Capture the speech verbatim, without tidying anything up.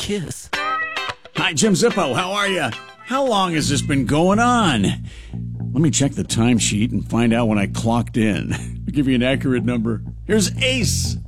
kiss. Hi, Jim Zippo. How are you? How long has this been going on? Let me check the timesheet and find out when I clocked in. I'll give you an accurate number. Here's Ace.